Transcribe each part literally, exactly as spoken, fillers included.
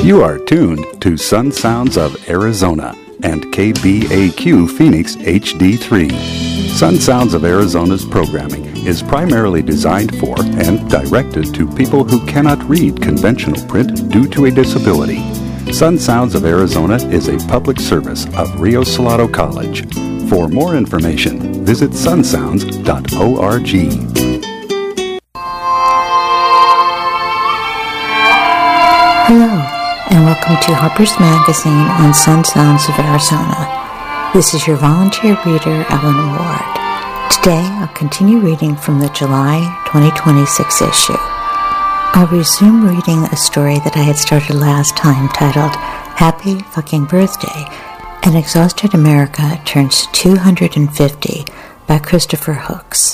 You are tuned to Sun Sounds of Arizona and K B A Q Phoenix H D three. Sun Sounds of Arizona's programming is primarily designed for and directed to people who cannot read conventional print due to a disability. Sun Sounds of Arizona is a public service of Rio Salado College. For more information, visit sun sounds dot org. Hello, and welcome to Harper's Magazine on Sun Sounds of Arizona. This is your volunteer reader, Ellen Ward. Today, I'll continue reading from the July twenty twenty-six issue. I'll resume reading a story that I had started last time titled Happy Fucking Birthday, An Exhausted America Turns two hundred fifty by Christopher Hooks.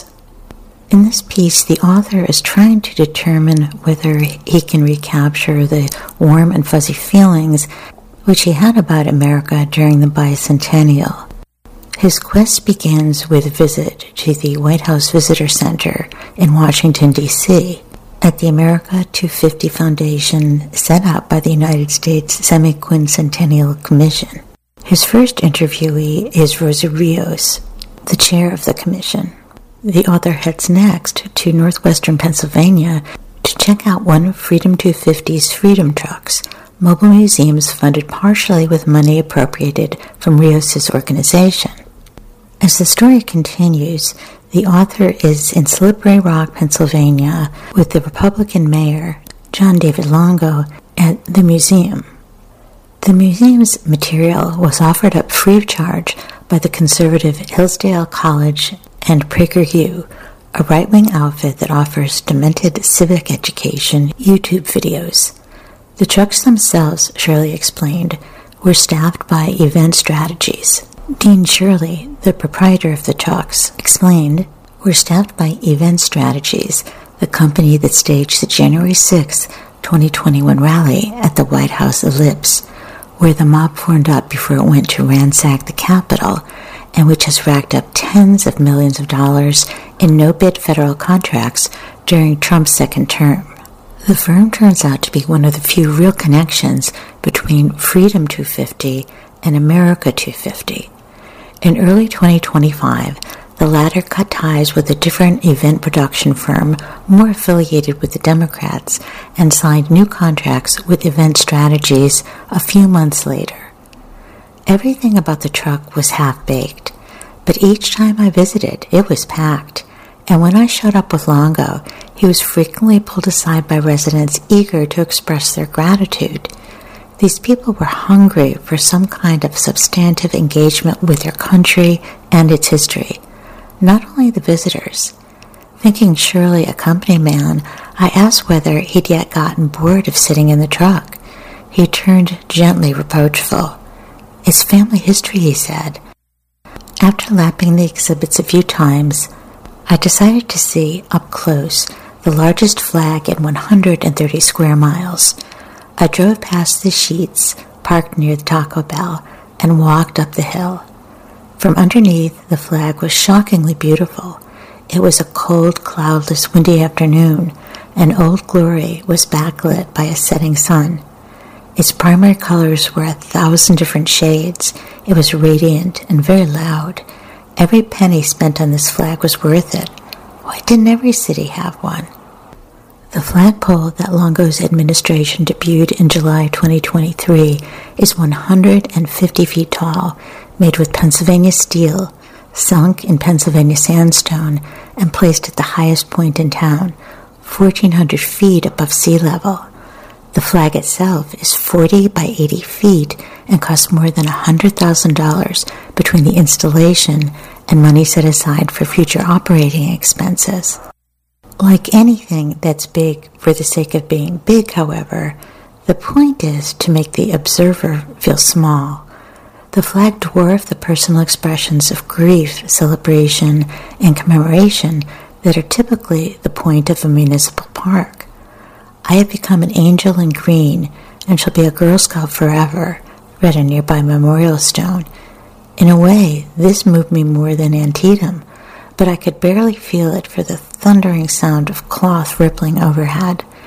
In this piece, the author is trying to determine whether he can recapture the warm and fuzzy feelings which he had about America during the bicentennial. His quest begins with a visit to the White House Visitor Center in Washington, D C, at the America two fifty Foundation set up by the United States Semi-Quincentennial Commission. His first interviewee is Rosa Rios, the chair of the commission. The author heads next to northwestern Pennsylvania to check out one of Freedom two fifty's Freedom Trucks, mobile museums funded partially with money appropriated from Rios' organization. As the story continues, the author is in Slippery Rock, Pennsylvania, with the Republican mayor, John David Longo, at the museum. The museum's material was offered up free of charge by the conservative Hillsdale College and PragerU, a right-wing outfit that offers demented civic education YouTube videos. The trucks themselves, Shirley explained, were staffed by Event Strategies. Dean Shirley, the proprietor of the trucks, explained, were staffed by Event Strategies, the company that staged the January sixth, twenty twenty-one rally at the White House Ellipse, where the mob formed up before it went to ransack the Capitol, and which has racked up tens of millions of dollars in no-bid federal contracts during Trump's second term. The firm turns out to be one of the few real connections between Freedom two fifty and America two fifty. In early twenty twenty-five, the latter cut ties with a different event production firm more affiliated with the Democrats and signed new contracts with Event Strategies a few months later. Everything about the truck was half-baked, but each time I visited, it was packed, and when I showed up with Longo, he was frequently pulled aside by residents eager to express their gratitude. These people were hungry for some kind of substantive engagement with their country and its history, not only the visitors. Thinking Shirley a company man, I asked whether he'd yet gotten bored of sitting in the truck. He turned gently reproachful. It's family history, he said. After lapping the exhibits a few times, I decided to see, up close, the largest flag in one hundred thirty square miles. I drove past the sheets, parked near the Taco Bell, and walked up the hill. From underneath, the flag was shockingly beautiful. It was a cold, cloudless, windy afternoon, and Old Glory was backlit by a setting sun. Its primary colors were a thousand different shades. It was radiant and very loud. Every penny spent on this flag was worth it. Why didn't every city have one? The flagpole that Longo's administration debuted in July twenty twenty-three is one hundred fifty feet tall, made with Pennsylvania steel, sunk in Pennsylvania sandstone, and placed at the highest point in town, fourteen hundred feet above sea level. The flag itself is forty by eighty feet and costs more than one hundred thousand dollars between the installation and money set aside for future operating expenses. Like anything that's big for the sake of being big, however, the point is to make the observer feel small. The flag dwarfed the personal expressions of grief, celebration, and commemoration that are typically the point of a municipal park. I have become an angel in green and shall be a Girl Scout forever, read a nearby memorial stone. In a way, this moved me more than Antietam, but I could barely feel it for the thundering sound of cloth rippling overhead.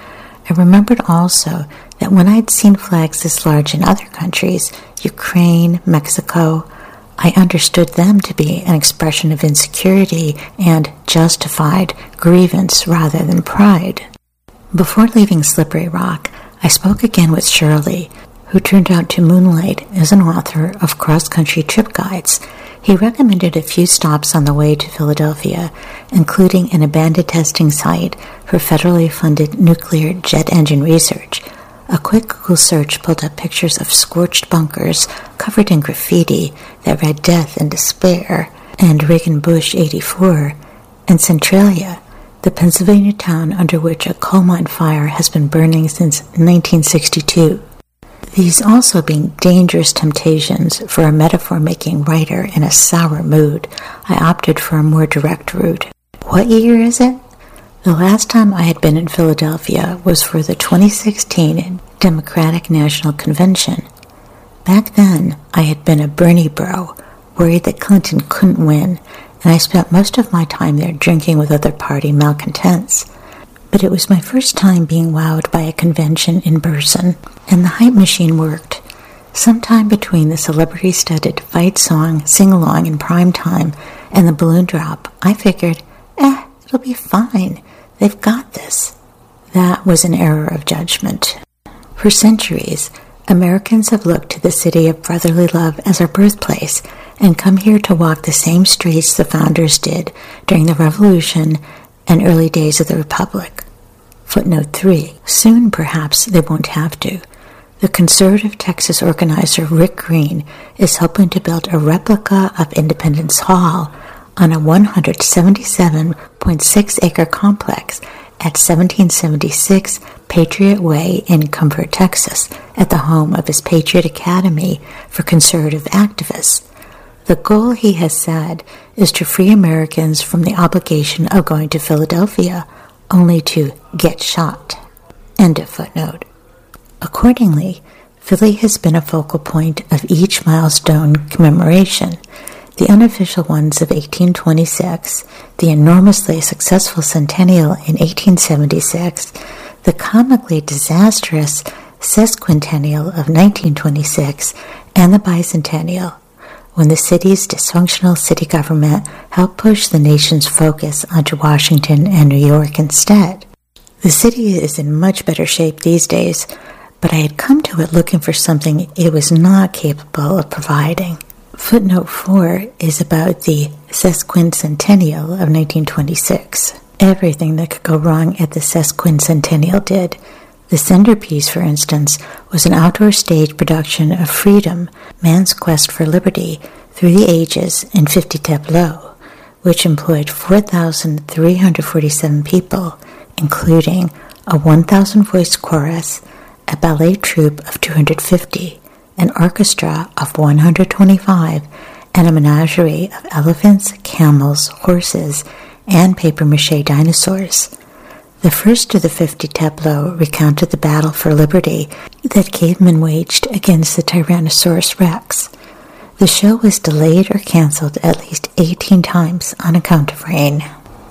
I remembered also that when I'd seen flags this large in other countries, Ukraine, Mexico, I understood them to be an expression of insecurity and justified grievance rather than pride. Before leaving Slippery Rock, I spoke again with Shirley, who turned out to moonlight as an author of cross-country trip guides. He recommended a few stops on the way to Philadelphia, including an abandoned testing site for federally funded nuclear jet engine research. A quick Google search pulled up pictures of scorched bunkers covered in graffiti that read death and despair, and Reagan Bush eighty-four, and Centralia, the Pennsylvania town under which a coal mine fire has been burning since nineteen sixty-two. These also being dangerous temptations for a metaphor-making writer in a sour mood, I opted for a more direct route. What year is it? The last time I had been in Philadelphia was for the twenty sixteen Democratic National Convention. Back then, I had been a Bernie bro, worried that Clinton couldn't win, and I spent most of my time there drinking with other party malcontents. But it was my first time being wowed by a convention in person, and the hype machine worked. Sometime between the celebrity-studded fight song sing-along in prime time and the balloon drop, I figured, eh, it'll be fine. They've got this. That was an error of judgment. For centuries, Americans have looked to the city of brotherly love as our birthplace and come here to walk the same streets the founders did during the Revolution and early days of the Republic. Footnote three. Soon, perhaps, they won't have to. The conservative Texas organizer Rick Green is hoping to build a replica of Independence Hall on a one hundred seventy-seven point six acre complex at seventeen seventy-six Patriot Way in Comfort, Texas, at the home of his Patriot Academy for conservative activists. The goal, he has said, is to free Americans from the obligation of going to Philadelphia, only to get shot. End of footnote. Accordingly, Philly has been a focal point of each milestone commemoration. The unofficial ones of eighteen twenty-six, the enormously successful centennial in eighteen seventy-six, the comically disastrous sesquicentennial of nineteen twenty-six, and the bicentennial, when the city's dysfunctional city government helped push the nation's focus onto Washington and New York instead. The city is in much better shape these days, but I had come to it looking for something it was not capable of providing. Footnote four is about the sesquicentennial of nineteen twenty-six. Everything that could go wrong at the sesquicentennial did. The centerpiece, for instance, was an outdoor stage production of Freedom, Man's Quest for Liberty Through the Ages in fifty tableaux, which employed four thousand three hundred forty-seven people, including a one thousand voice chorus, a ballet troupe of two hundred fifty, an orchestra of one hundred twenty-five, and a menagerie of elephants, camels, horses, and papier-mâché dinosaurs. The first of the fifty tableaux recounted the battle for liberty that cavemen waged against the Tyrannosaurus rex. The show was delayed or canceled at least eighteen times on account of rain.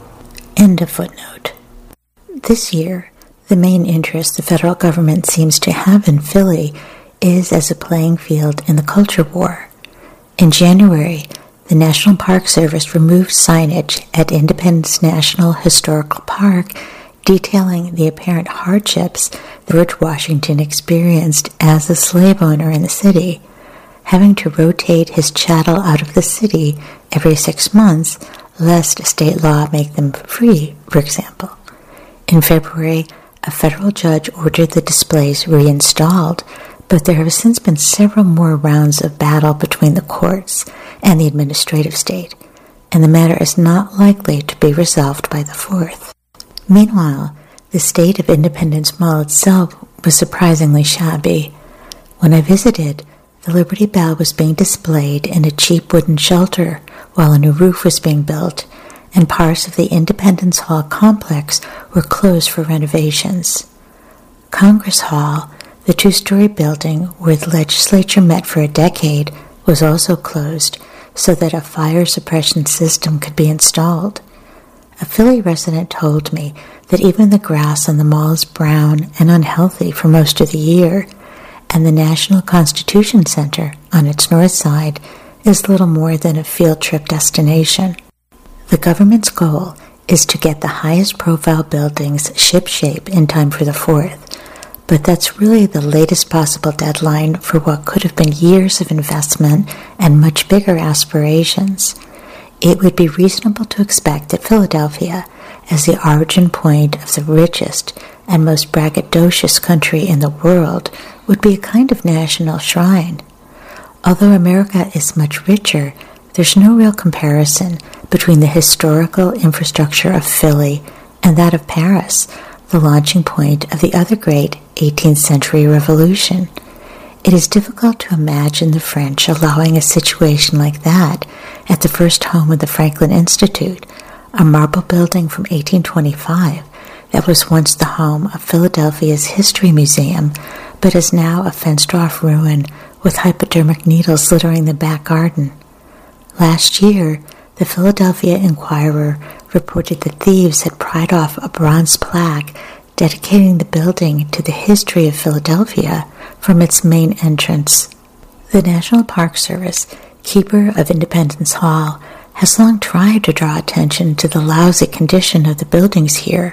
End of footnote. This year, the main interest the federal government seems to have in Philly is as a playing field in the culture war. In January, the National Park Service removed signage at Independence National Historical Park detailing the apparent hardships George Washington experienced as a slave owner in the city, having to rotate his chattel out of the city every six months, lest state law make them free, for example. In February, a federal judge ordered the displays reinstalled, but there have since been several more rounds of battle between the courts and the administrative state, and the matter is not likely to be resolved by the fourth. Meanwhile, the state of Independence Mall itself was surprisingly shabby. When I visited, the Liberty Bell was being displayed in a cheap wooden shelter while a new roof was being built, and parts of the Independence Hall complex were closed for renovations. Congress Hall, the two-story building where the legislature met for a decade, was also closed so that a fire suppression system could be installed. a Philly resident told me that even the grass on the mall is brown and unhealthy for most of the year, and the National Constitution Center on its north side is little more than a field trip destination. The government's goal is to get the highest profile buildings shipshape in time for the fourth, but that's really the latest possible deadline for what could have been years of investment and much bigger aspirations. It would be reasonable to expect that Philadelphia, as the origin point of the richest and most braggadocious country in the world, would be a kind of national shrine. Although America is much richer, there's no real comparison between the historical infrastructure of Philly and that of Paris, the launching point of the other great eighteenth century revolution. It is difficult to imagine the French allowing a situation like that at the first home of the Franklin Institute, a marble building from eighteen twenty-five that was once the home of Philadelphia's History Museum, but is now a fenced-off ruin with hypodermic needles littering the back garden. Last year, the Philadelphia Inquirer reported that thieves had pried off a bronze plaque dedicating the building to the history of Philadelphia from its main entrance. The National Park Service, keeper of Independence Hall, has long tried to draw attention to the lousy condition of the buildings here.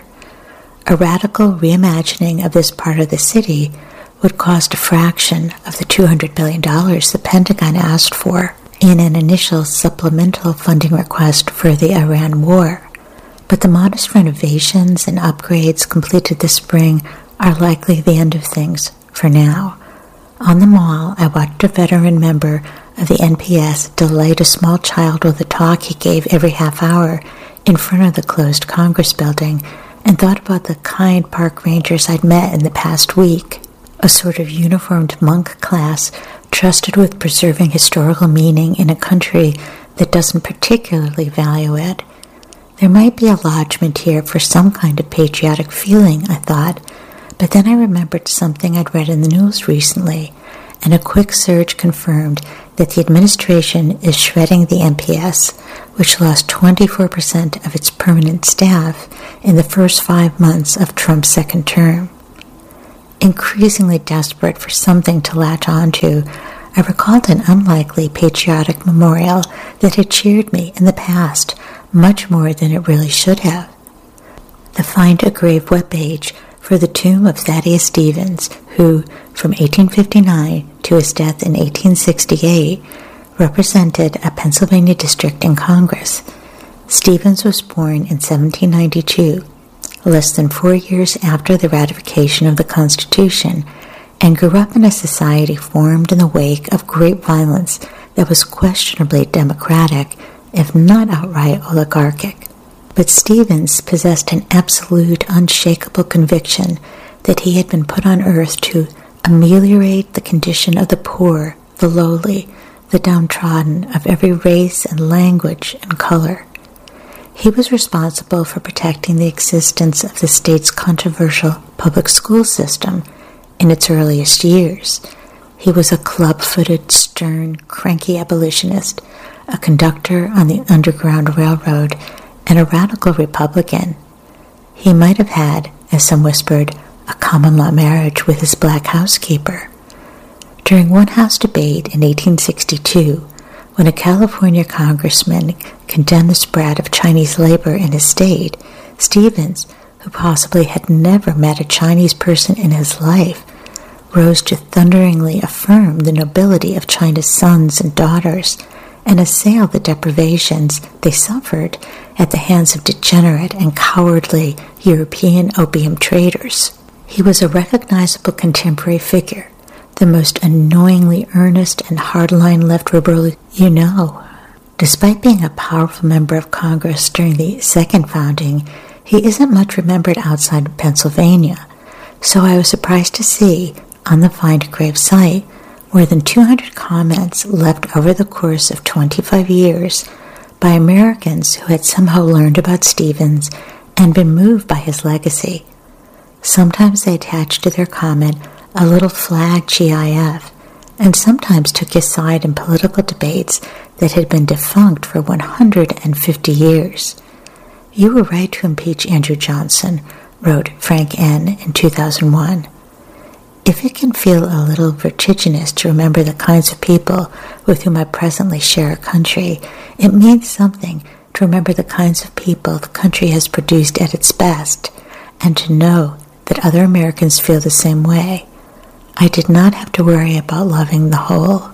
A radical reimagining of this part of the city would cost a fraction of the two hundred billion dollars the Pentagon asked for in an initial supplemental funding request for the Iran war. But the modest renovations and upgrades completed this spring are likely the end of things for now. On the mall, I watched a veteran member of the N P S delight a small child with a talk he gave every half hour in front of the closed Congress building, and thought about the kind park rangers I'd met in the past week, a sort of uniformed monk class trusted with preserving historical meaning in a country that doesn't particularly value it. There might be a lodgment here for some kind of patriotic feeling, I thought, but then I remembered something I'd read in the news recently, and a quick search confirmed that the administration is shredding the N P S, which lost twenty-four percent of its permanent staff in the first five months of Trump's second term. Increasingly desperate for something to latch onto, I recalled an unlikely patriotic memorial that had cheered me in the past much more than it really should have. The Find a Grave webpage for the tomb of Thaddeus Stevens, who, from eighteen fifty-nine to his death in eighteen sixty-eight, represented a Pennsylvania district in Congress. Stevens was born in seventeen ninety-two, less than four years after the ratification of the Constitution, and grew up in a society formed in the wake of great violence that was questionably democratic, if not outright oligarchic. But Stevens possessed an absolute, unshakable conviction that he had been put on earth to ameliorate the condition of the poor, the lowly, the downtrodden of every race and language and color. He was responsible for protecting the existence of the state's controversial public school system in its earliest years. He was a club-footed, stern, cranky abolitionist, a conductor on the Underground Railroad, and a radical Republican. He might have had, as some whispered, a common-law marriage with his black housekeeper. During one House debate in eighteen sixty-two, when a California congressman condemned the spread of Chinese labor in his state, Stevens, who possibly had never met a Chinese person in his life, rose to thunderingly affirm the nobility of China's sons and daughters and assail the deprivations they suffered at the hands of degenerate and cowardly European opium traders. He was a recognizable contemporary figure, the most annoyingly earnest and hardline left liberal you know. Despite being a powerful member of Congress during the second founding, he isn't much remembered outside of Pennsylvania, so I was surprised to see, on the Find a Grave site, more than two hundred comments left over the course of twenty-five years by Americans who had somehow learned about Stevens and been moved by his legacy. Sometimes they attached to their comment a little flag G I F, and sometimes took his side in political debates that had been defunct for one hundred fifty years. "You were right to impeach Andrew Johnson," wrote Frank N. in two thousand one. If it can feel a little vertiginous to remember the kinds of people with whom I presently share a country, it means something to remember the kinds of people the country has produced at its best, and to know that other Americans feel the same way. I did not have to worry about loving the whole.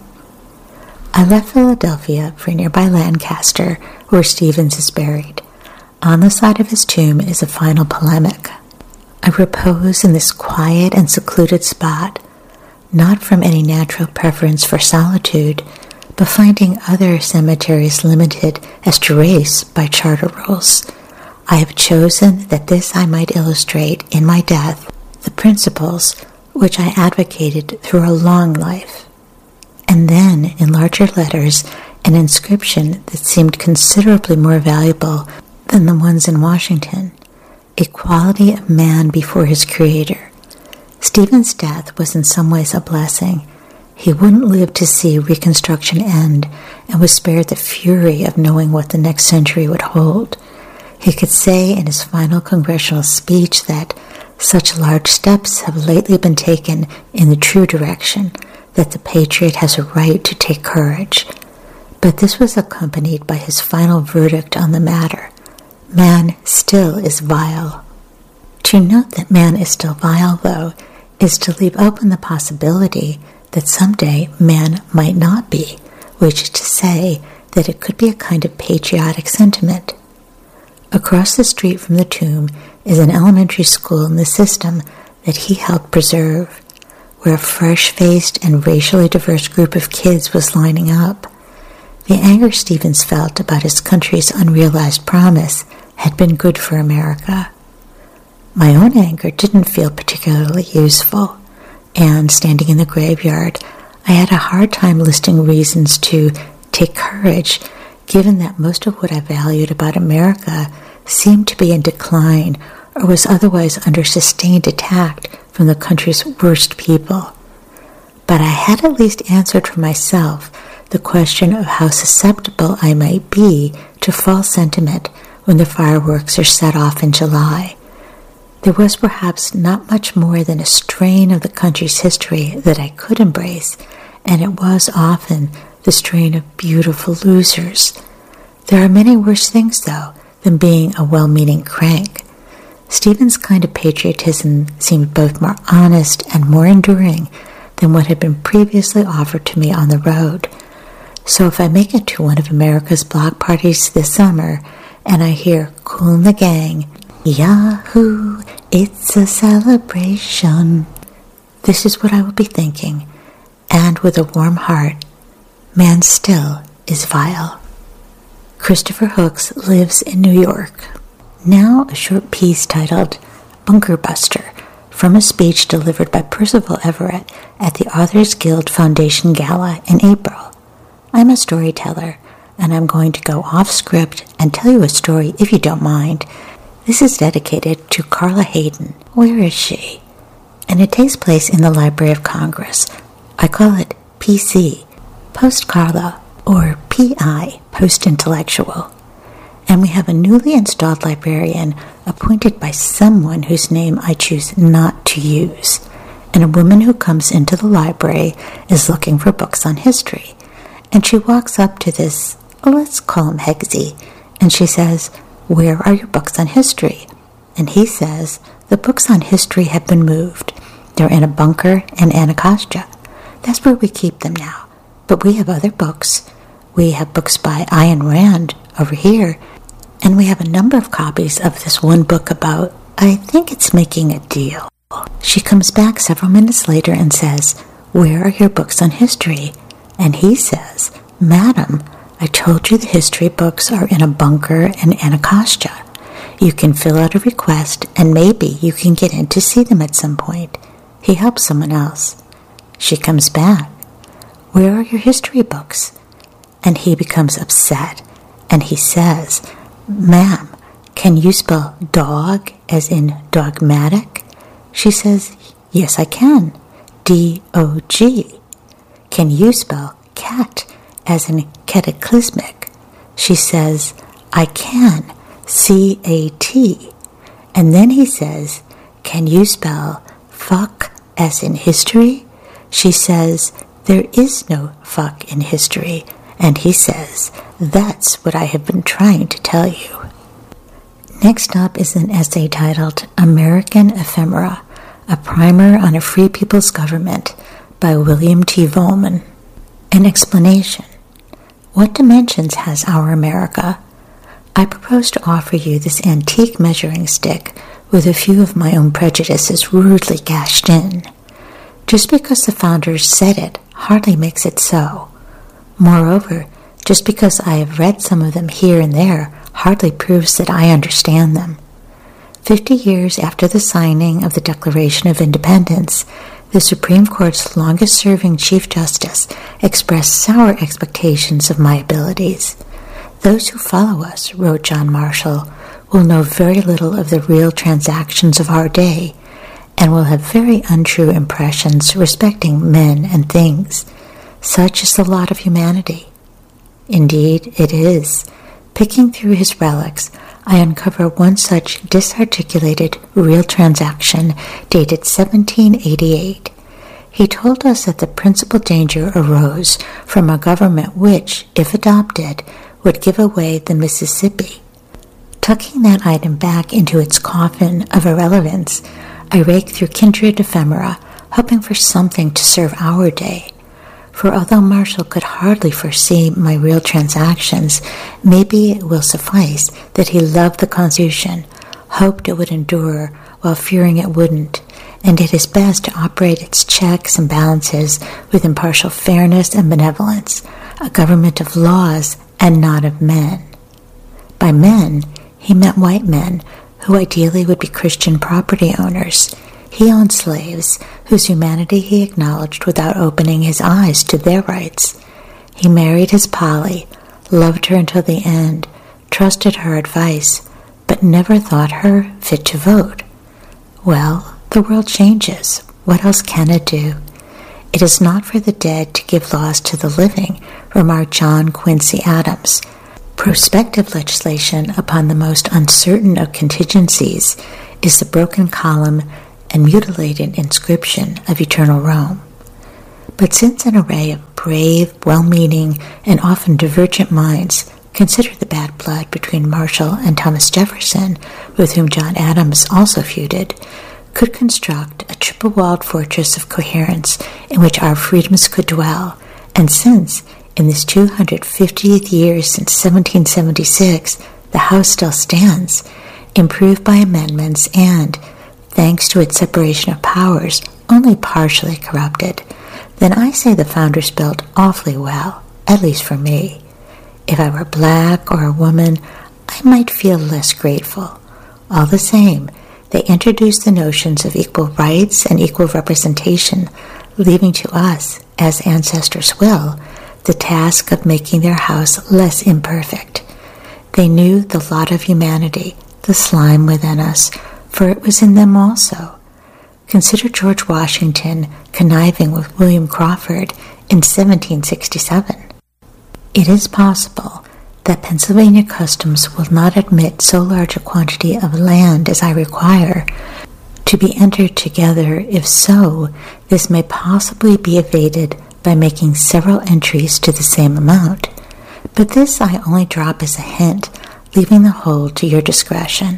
I left Philadelphia for nearby Lancaster, where Stevens is buried. On the side of his tomb is a final polemic. I repose in this quiet and secluded spot, not from any natural preference for solitude, but finding other cemeteries limited as to race by charter rules. I have chosen that this I might illustrate in my death the principles which I advocated through a long life. And then, in larger letters, an inscription that seemed considerably more valuable than the ones in Washington: equality of man before his Creator. Stephen's death was in some ways a blessing. He wouldn't live to see Reconstruction end and was spared the fury of knowing what the next century would hold. He could say in his final congressional speech that such large steps have lately been taken in the true direction that the patriot has a right to take courage. But this was accompanied by his final verdict on the matter: man still is vile. To note that man is still vile, though, is to leave open the possibility that someday man might not be, which is to say that it could be a kind of patriotic sentiment. Across the street from the tomb is an elementary school in the system that he helped preserve, where a fresh-faced and racially diverse group of kids was lining up. The anger Stevens felt about his country's unrealized promise had been good for America. My own anger didn't feel particularly useful, and standing in the graveyard, I had a hard time listing reasons to take courage, given that most of what I valued about America seemed to be in decline or was otherwise under sustained attack from the country's worst people. But I had at least answered for myself the question of how susceptible I might be to false sentiment when the fireworks are set off in July. There was perhaps not much more than a strain of the country's history that I could embrace, and it was often the strain of beautiful losers. There are many worse things, though, than being a well-meaning crank. Stephen's kind of patriotism seemed both more honest and more enduring than what had been previously offered to me on the road. So if I make it to one of America's block parties this summer, and I hear Kool and the Gang, "Yahoo, it's a celebration," this is what I will be thinking, and with a warm heart, man still is vile. Christopher Hooks lives in New York. Now a short piece titled Bunker Buster, from a speech delivered by Percival Everett at the Authors Guild Foundation Gala in April. I'm a storyteller, and I'm going to go off script and tell you a story if you don't mind. This is dedicated to Carla Hayden. Where is she? And it takes place in the Library of Congress. I call it P C, Post Carla, or P I, Post Intellectual. And we have a newly installed librarian appointed by someone whose name I choose not to use. And a woman who comes into the library is looking for books on history. And she walks up to this, let's call him Hegsy, and she says, "Where are your books on history?" And he says, "The books on history have been moved. They're in a bunker in Anacostia. That's where we keep them now. But we have other books. We have books by Ayn Rand over here, and we have a number of copies of this one book about, I think it's making a deal." She comes back several minutes later and says, "Where are your books on history?" And he says, "Madam, I told you the history books are in a bunker in Anacostia. You can fill out a request, and maybe you can get in to see them at some point." He helps someone else. She comes back, "Where are your history books?" And he becomes upset, and he says, "Ma'am, can you spell dog as in dogmatic?" She says, "Yes, I can. D O G. Can you spell cat as in cataclysmic?" She says, "I can. C A T. And then he says, can you spell fuck as in history? She says, there is no fuck in history. And he says, that's what I have been trying to tell you. Next up is an essay titled American Ephemera, a primer on a free people's government by William T. Vollmann. An explanation. What dimensions has our America? I propose to offer you this antique measuring stick with a few of my own prejudices rudely gashed in. Just because the founders said it hardly makes it so. Moreover, just because I have read some of them here and there hardly proves that I understand them. Fifty years after the signing of the Declaration of Independence, the Supreme Court's longest-serving Chief Justice expressed sour expectations of my abilities. Those who follow us, wrote John Marshall, will know very little of the real transactions of our day and will have very untrue impressions respecting men and things. Such is the lot of humanity. Indeed, it is. Picking through his relics, I uncover one such disarticulated real transaction dated seventeen eighty-eight. He told us that the principal danger arose from a government which, if adopted, would give away the Mississippi. Tucking that item back into its coffin of irrelevance, I rake through kindred ephemera, hoping for something to serve our day. For although Marshall could hardly foresee my real transactions, maybe it will suffice that he loved the Constitution, hoped it would endure while fearing it wouldn't, and did his best to operate its checks and balances with impartial fairness and benevolence, a government of laws and not of men. By men, he meant white men, who ideally would be Christian property owners. He owned slaves, whose humanity he acknowledged without opening his eyes to their rights. He married his Polly, loved her until the end, trusted her advice, but never thought her fit to vote. Well, the world changes. What else can it do? It is not for the dead to give laws to the living, remarked John Quincy Adams. Prospective legislation upon the most uncertain of contingencies is the broken column and mutilated inscription of eternal Rome. But since an array of brave, well-meaning, and often divergent minds consider the bad blood between Marshall and Thomas Jefferson, with whom John Adams also feuded, could construct a triple-walled fortress of coherence in which our freedoms could dwell, and since, in this two hundred fiftieth year since seventeen seventy-six, the House still stands, improved by amendments and, thanks to its separation of powers, only partially corrupted, then I say the founders built awfully well, at least for me. If I were black or a woman, I might feel less grateful. All the same, they introduced the notions of equal rights and equal representation, leaving to us, as ancestors will, the task of making their house less imperfect. They knew the lot of humanity, the slime within us, for it was in them also. Consider George Washington conniving with William Crawford in seventeen sixty-seven. It is possible that Pennsylvania customs will not admit so large a quantity of land as I require to be entered together. If so, this may possibly be evaded by making several entries to the same amount. But this I only drop as a hint, leaving the whole to your discretion.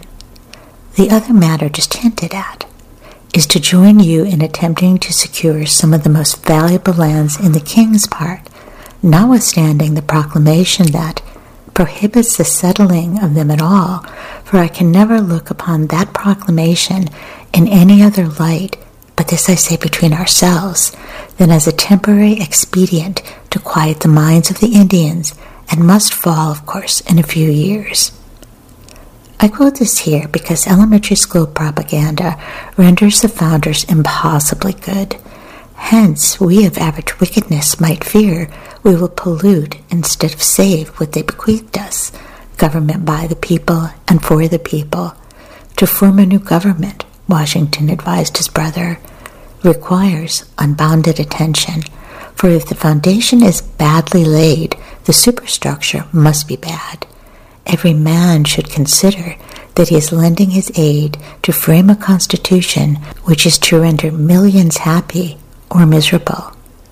The other matter just hinted at is to join you in attempting to secure some of the most valuable lands in the king's part, notwithstanding the proclamation that prohibits the settling of them at all, for I can never look upon that proclamation in any other light, but this I say between ourselves, than as a temporary expedient to quiet the minds of the Indians, and must fall, of course, in a few years. I quote this here because elementary school propaganda renders the founders impossibly good. Hence, we of average wickedness might fear we will pollute instead of save what they bequeathed us, government by the people and for the people. To form a new government, Washington advised his brother, requires unbounded attention, for if the foundation is badly laid, the superstructure must be bad. every man should consider that he is lending his aid to frame a constitution which is to render millions happy or miserable.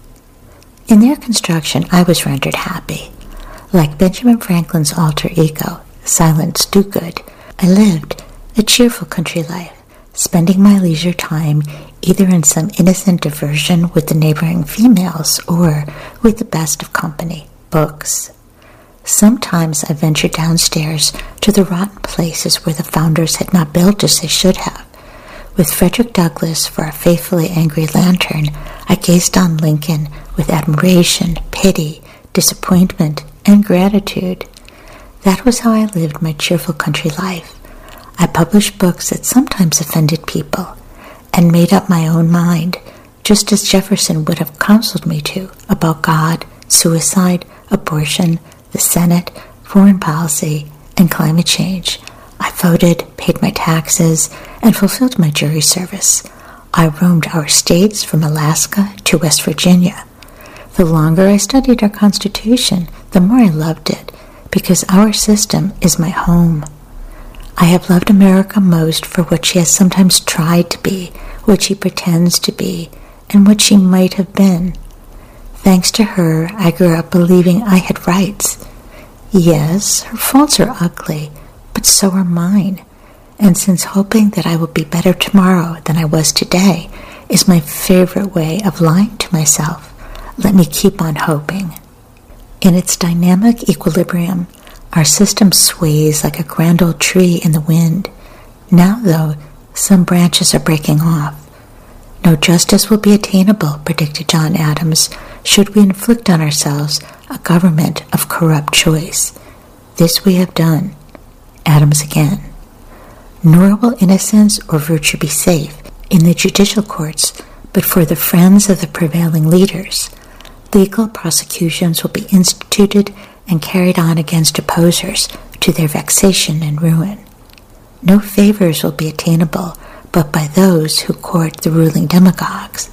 In their construction, I was rendered happy. Like Benjamin Franklin's alter ego, Silence Dogood, I lived a cheerful country life, spending my leisure time either in some innocent diversion with the neighboring females or with the best of company, books. Sometimes I ventured downstairs to the rotten places where the founders had not built as they should have. With Frederick Douglass for a faithfully angry lantern, I gazed on Lincoln with admiration, pity, disappointment, and gratitude. That was how I lived my cheerful country life. I published books that sometimes offended people, and made up my own mind, just as Jefferson would have counseled me to, about God, suicide, abortion, the Senate, foreign policy, and climate change. I voted, paid my taxes, and fulfilled my jury service. I roamed our states from Alaska to West Virginia. The longer I studied our Constitution, the more I loved it, because our system is my home. I have loved America most for what she has sometimes tried to be, what she pretends to be, and what she might have been. Thanks to her, I grew up believing I had rights. Yes, her faults are ugly, but so are mine. And since hoping that I will be better tomorrow than I was today is my favorite way of lying to myself, let me keep on hoping. In its dynamic equilibrium, our system sways like a grand old tree in the wind. Now, though, some branches are breaking off. No justice will be attainable, predicted John Adams, should we inflict on ourselves a government of corrupt choice. This we have done. Adams again. Nor will innocence or virtue be safe in the judicial courts, but for the friends of the prevailing leaders. Legal prosecutions will be instituted and carried on against opposers to their vexation and ruin. No favors will be attainable but by those who court the ruling demagogues.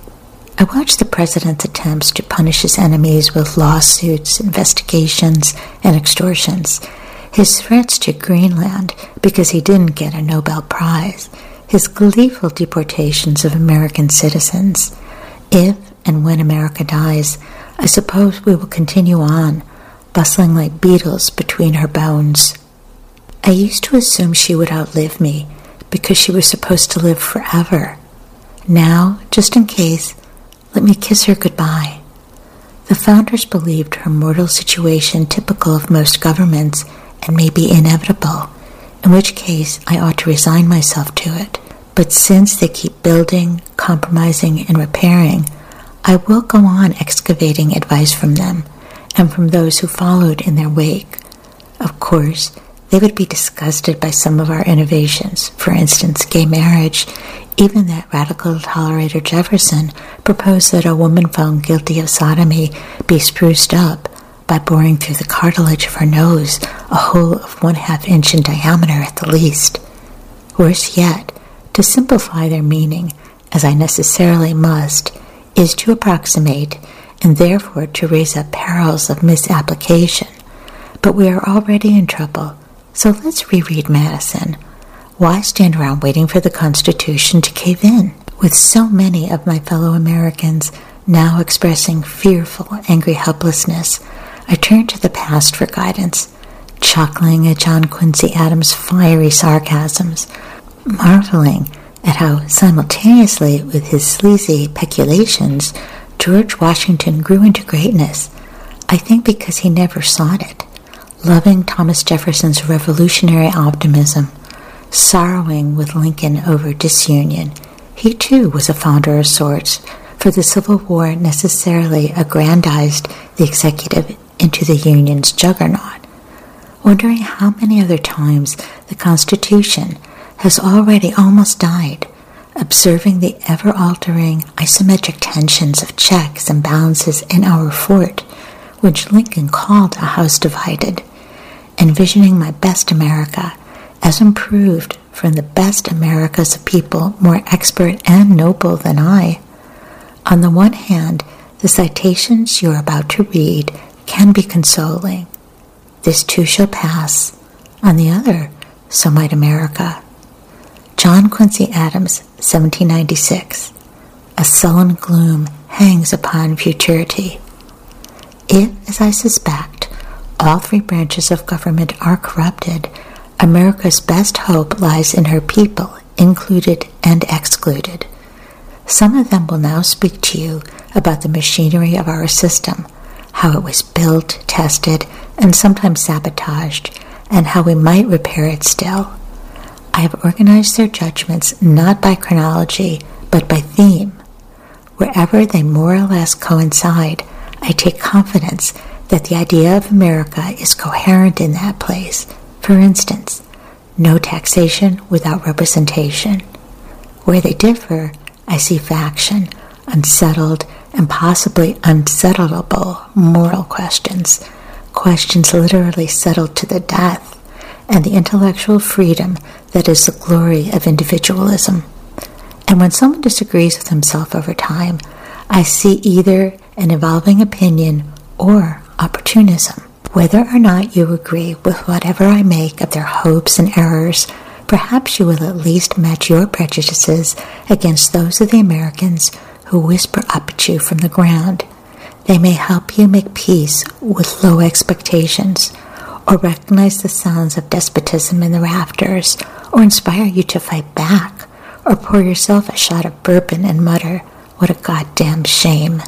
I watched the president's attempts to punish his enemies with lawsuits, investigations, and extortions, his threats to Greenland because he didn't get a Nobel Prize, his gleeful deportations of American citizens. If and when America dies, I suppose we will continue on, bustling like beetles between her bones. I used to assume she would outlive me, because she was supposed to live forever. Now, just in case, let me kiss her goodbye. The founders believed her mortal situation typical of most governments and maybe inevitable, in which case I ought to resign myself to it. But since they keep building, compromising, and repairing, I will go on excavating advice from them and from those who followed in their wake. Of course, they would be disgusted by some of our innovations, for instance, gay marriage. Even that radical tolerator Jefferson proposed that a woman found guilty of sodomy be spruced up by boring through the cartilage of her nose a hole of one half inch in diameter at the least. Worse yet, to simplify their meaning, as I necessarily must, is to approximate, and therefore to raise up perils of misapplication. But we are already in trouble, so let's reread Madison. Why stand around waiting for the Constitution to cave in? With so many of my fellow Americans now expressing fearful, angry helplessness, I turn to the past for guidance, chuckling at John Quincy Adams' fiery sarcasms, marveling at how simultaneously with his sleazy peculations, George Washington grew into greatness. I think because he never sought it. Loving Thomas Jefferson's revolutionary optimism, sorrowing with Lincoln over disunion, he too was a founder of sorts, for the Civil War necessarily aggrandized the executive into the Union's juggernaut. Wondering how many other times the Constitution has already almost died, observing the ever-altering isometric tensions of checks and balances in our fort, which Lincoln called a house divided, envisioning my best America as improved from the best Americas of people more expert and noble than I. On the one hand, the citations you are about to read can be consoling. this too shall pass. On the other, so might America. John Quincy Adams, seventeen ninety-six. A sullen gloom hangs upon futurity. If, as I suspect, all three branches of government are corrupted, America's best hope lies in her people, included and excluded. Some of them will now speak to you about the machinery of our system, how it was built, tested, and sometimes sabotaged, and how we might repair it still. I have organized their judgments not by chronology, but by theme. Wherever they more or less coincide, I take confidence that the idea of America is coherent in that place. For instance, no taxation without representation. Where they differ, I see faction, unsettled, and possibly unsettleable moral questions, questions literally settled to the death, and the intellectual freedom that is the glory of individualism. And when someone disagrees with himself over time, I see either an evolving opinion or opportunism. Whether or not you agree with whatever I make of their hopes and errors, perhaps you will at least match your prejudices against those of the Americans who whisper up at you from the ground. They may help you make peace with low expectations, or recognize the sounds of despotism in the rafters, or inspire you to fight back, or pour yourself a shot of bourbon and mutter, "What a goddamn shame."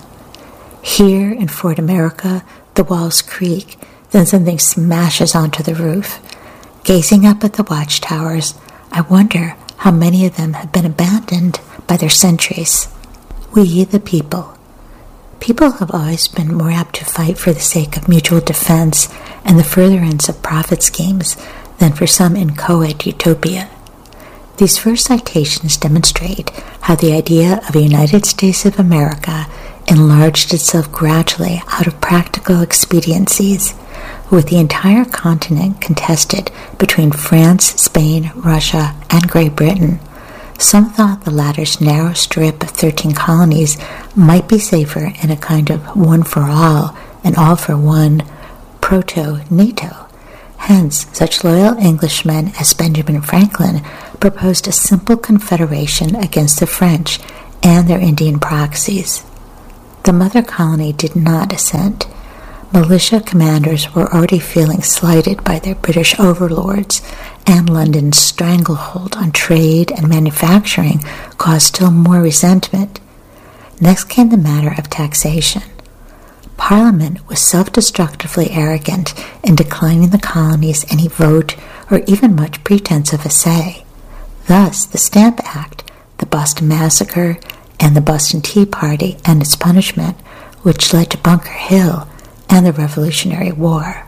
Here in Fort America, the walls creak, then something smashes onto the roof. Gazing up at the watchtowers, I wonder how many of them have been abandoned by their sentries. We, the people. People have always been more apt to fight for the sake of mutual defense and the furtherance of profit schemes than for some inchoate utopia. These first citations demonstrate how the idea of a United States of America enlarged itself gradually out of practical expediencies, with the entire continent contested between France, Spain, Russia, and Great Britain. Some thought the latter's narrow strip of thirteen colonies might be safer in a kind of one-for-all and all-for-one proto-NATO. Hence, such loyal Englishmen as Benjamin Franklin proposed a simple confederation against the French and their Indian proxies. The mother colony did not assent. Militia commanders were already feeling slighted by their British overlords, and London's stranglehold on trade and manufacturing caused still more resentment. Next came the matter of taxation. Parliament was self-destructively arrogant in declining the colonies any vote or even much pretense of a say. Thus, the Stamp Act, the Boston Massacre, and the Boston Tea Party and its punishment, which led to Bunker Hill and the Revolutionary War.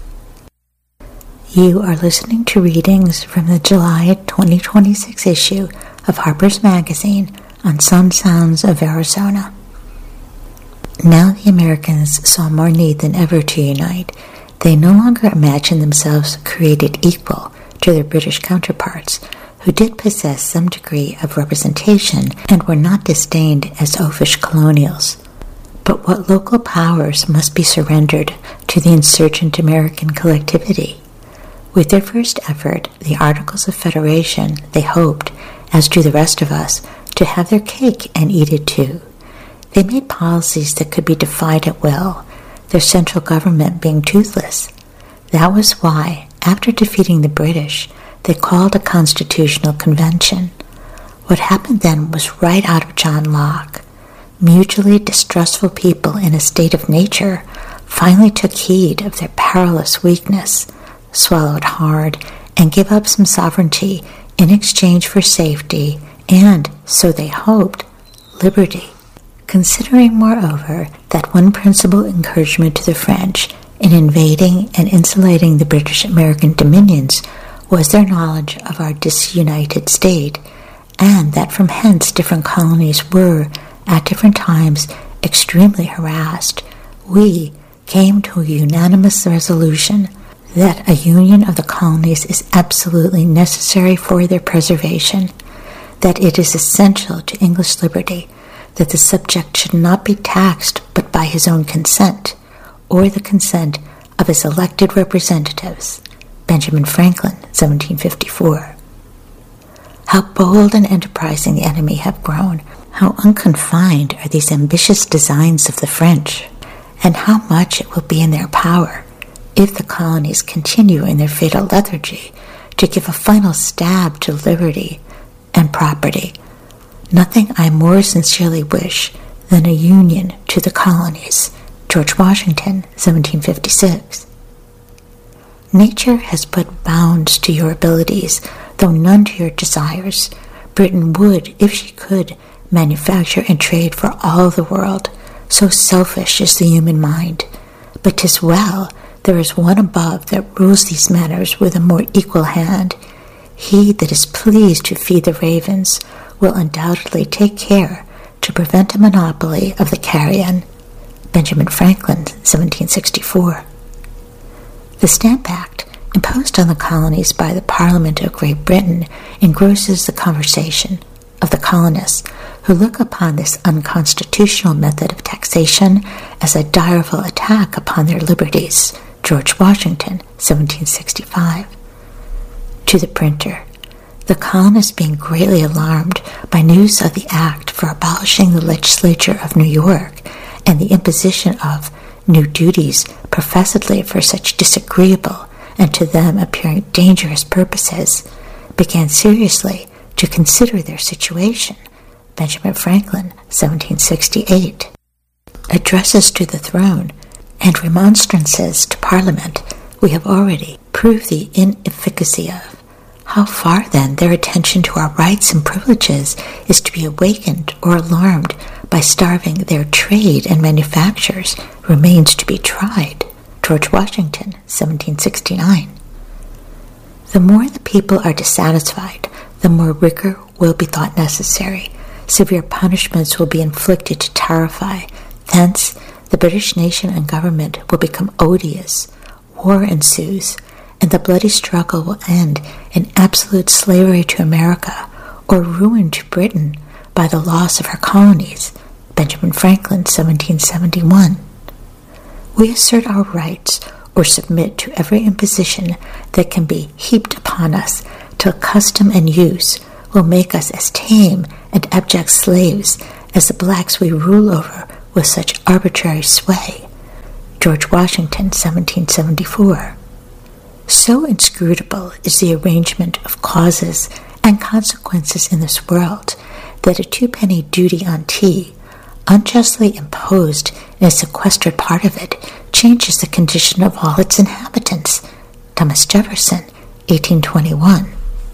You are listening to readings from the July twenty twenty-six issue of Harper's Magazine on Sun Sounds of Arizona. Now the Americans saw more need than ever to unite. They no longer imagined themselves created equal to their British counterparts, who did possess some degree of representation and were not disdained as oafish colonials. But what local powers must be surrendered to the insurgent American collectivity? With their first effort, the Articles of Federation, they hoped, as do the rest of us, to have their cake and eat it too. They made policies that could be defied at will, their central government being toothless. That was why, after defeating the British, they called a constitutional convention. What happened then was right out of John Locke. Mutually distrustful people in a state of nature finally took heed of their perilous weakness, swallowed hard, and gave up some sovereignty in exchange for safety and, so they hoped, liberty. Considering, moreover, that one principal encouragement to the French in invading and insulating the British-American dominions was their knowledge of our disunited state, and that from hence different colonies were, at different times, extremely harassed, we came to a unanimous resolution that a union of the colonies is absolutely necessary for their preservation, that it is essential to English liberty, that the subject should not be taxed but by his own consent, or the consent of his elected representatives, Benjamin Franklin, seventeen fifty-four. How bold and enterprising the enemy have grown, how unconfined are these ambitious designs of the French, and how much it will be in their power, if the colonies continue in their fatal lethargy, to give a final stab to liberty and property. Nothing I more sincerely wish than a union to the colonies. George Washington, seventeen fifty-six. Nature has put bounds to your abilities, though none to your desires. Britain would, if she could, manufacture and trade for all the world. So selfish is the human mind. But 'tis well, there is one above that rules these matters with a more equal hand. He that is pleased to feed the ravens will undoubtedly take care to prevent a monopoly of the carrion. Benjamin Franklin, seventeen sixty-four. The Stamp Act, imposed on the colonies by the Parliament of Great Britain, engrosses the conversation of the colonists, who look upon this unconstitutional method of taxation as a direful attack upon their liberties. George Washington, seventeen sixty-five. To the printer, the colonists being greatly alarmed by news of the act for abolishing the legislature of New York and the imposition of new duties professedly for such disagreeable and to them appearing dangerous purposes, began seriously to consider their situation. Benjamin Franklin, seventeen sixty-eight. Addresses to the throne and remonstrances to Parliament we have already proved the inefficacy of. How far, then, their attention to our rights and privileges is to be awakened or alarmed by starving their trade and manufactures remains to be tried. George Washington, seventeen sixty-nine. The more the people are dissatisfied, the more rigor will be thought necessary. Severe punishments will be inflicted to terrify. Thence, the British nation and government will become odious. War ensues, and the bloody struggle will end in absolute slavery to America or ruin to Britain by the loss of her colonies. Benjamin Franklin, seventeen seventy-one. We assert our rights or submit to every imposition that can be heaped upon us till custom and use will make us as tame and abject slaves as the blacks we rule over with such arbitrary sway. George Washington, seventeen seventy-four. So inscrutable is the arrangement of causes and consequences in this world that a two-penny duty on tea, unjustly imposed in a sequestered part of it, changes the condition of all its inhabitants. Thomas Jefferson, eighteen twenty-one.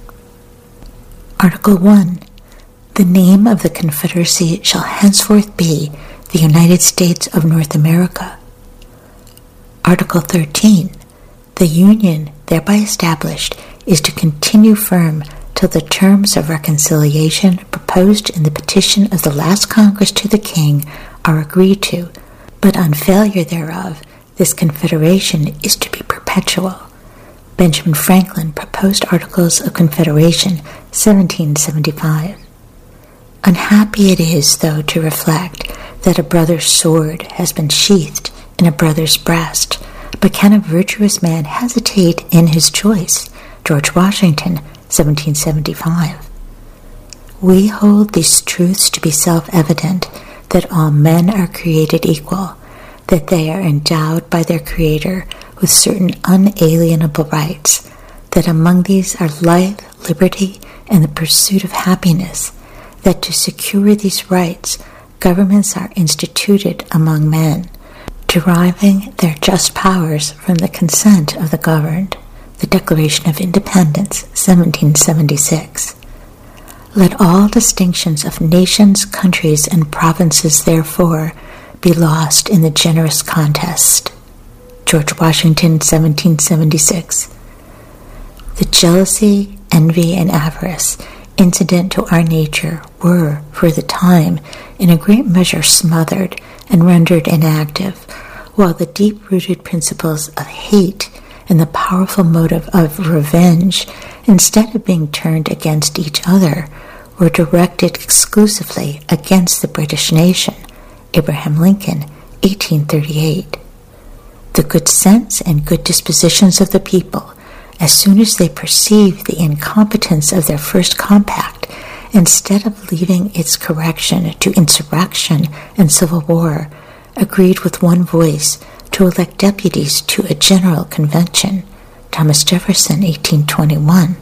Article one. The name of the Confederacy shall henceforth be the United States of North America. Article thirteen. The Union thereby established is to continue firm till the terms of reconciliation proposed in the petition of the last Congress to the King are agreed to, but on failure thereof, this confederation is to be perpetual. Benjamin Franklin proposed Articles of Confederation, seventeen seventy-five. Unhappy it is, though, to reflect that a brother's sword has been sheathed in a brother's breast, but can a virtuous man hesitate in his choice? George Washington, seventeen seventy-five. We hold these truths to be self-evident, that all men are created equal, that they are endowed by their Creator with certain unalienable rights, that among these are life, liberty, and the pursuit of happiness, that to secure these rights, governments are instituted among men, deriving their just powers from the consent of the governed. The Declaration of Independence, seventeen seventy-six. Let all distinctions of nations, countries, and provinces, therefore, be lost in the generous contest. George Washington, seventeen seventy-six. The jealousy, envy, and avarice incident to our nature were, for the time, in a great measure smothered and rendered inactive, while the deep-rooted principles of hate and the powerful motive of revenge, instead of being turned against each other, were directed exclusively against the British nation. Abraham Lincoln, eighteen thirty-eight. the good sense and good dispositions of the people, as soon as they perceived the incompetence of their first compact, instead of leaving its correction to insurrection and civil war, agreed with one voice to elect deputies to a general convention. Thomas Jefferson, eighteen twenty-one.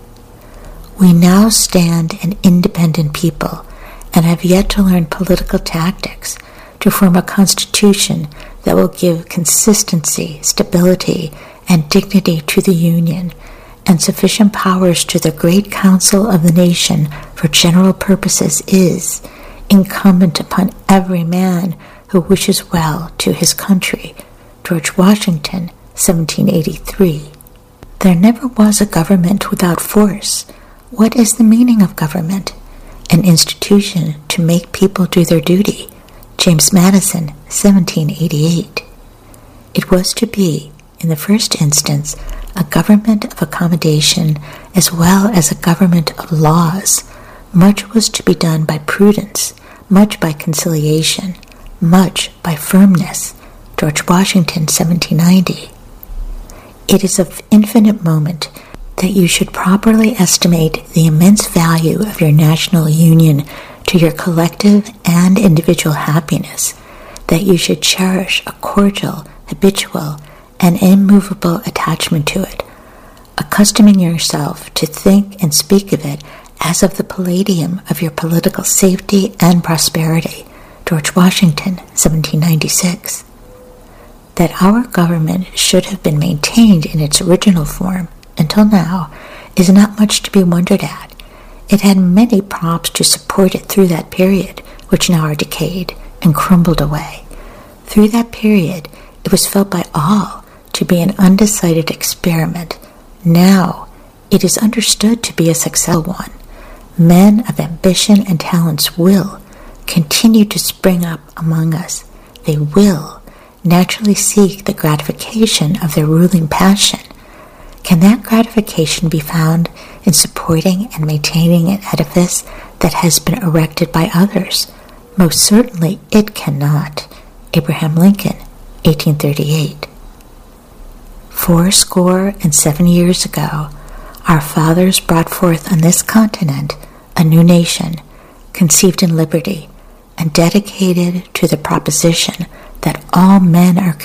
We now stand an independent people and have yet to learn political tactics to form a constitution that will give consistency, stability, and dignity to the Union, and sufficient powers to the great council of the nation for general purposes is incumbent upon every man who wishes well to his country. George Washington, seventeen eighty-three. There never was a government without force. What is the meaning of government? An institution to make people do their duty. James Madison, seventeen eighty-eight. It was to be, in the first instance, a government of accommodation as well as a government of laws. Much was to be done by prudence, much by conciliation, much by firmness. George Washington, seventeen ninety. It is of infinite moment that you should properly estimate the immense value of your national union to your collective and individual happiness, that you should cherish a cordial, habitual, and immovable attachment to it, accustoming yourself to think and speak of it as of the palladium of your political safety and prosperity. George Washington, seventeen ninety-six. That our government should have been maintained in its original form until now is not much to be wondered at. It had many props to support it through that period, which now are decayed and crumbled away. Through that period, it was felt by all to be an undecided experiment. Now, it is understood to be a successful one. Men of ambition and talents will continue to spring up among us. They will naturally seek the gratification of their ruling passion. Can that gratification be found in supporting and maintaining an edifice that has been erected by others? Most certainly it cannot. Abraham Lincoln, eighteen thirty-eight. Four score and seven years ago, our fathers brought forth on this continent a new nation, conceived in liberty, and dedicated to the proposition that all men are